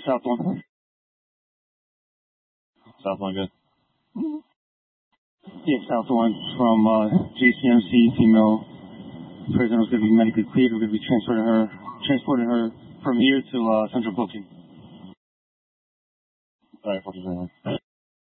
South one. South one, good. Yeah, South one from JCMC. Female prisoner was going to be medically cleared. We're going to be transporting her from here to central booking. All right, 47.